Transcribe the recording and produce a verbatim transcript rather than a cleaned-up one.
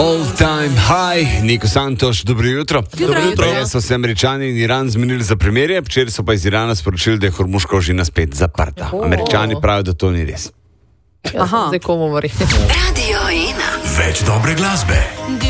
All time high, Niko Santoš, dobro jutro. Dobro jutro. Prej so se Američani in Iran zmenili za primerje, včeraj so pa iz Irana sporočili, da je Hormuška ožina spet zaprta. Američani pravijo, da to ni res. Aha. Zdaj komu govori. Radio ena. Več dobre glasbe.